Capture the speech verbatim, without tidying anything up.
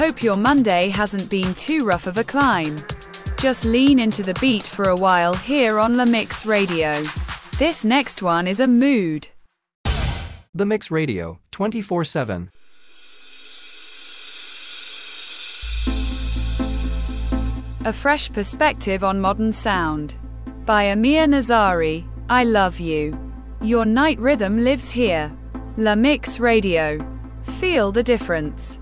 Hope your Monday hasn't been too rough of a climb. Just lean into the beat for a while here on La Mix Radio. This next one is a mood. The Mix Radio, twenty-four seven. A fresh perspective on modern sound. By Amir Nazari, I Love You. Your night rhythm lives here. La Mix Radio. Feel the difference.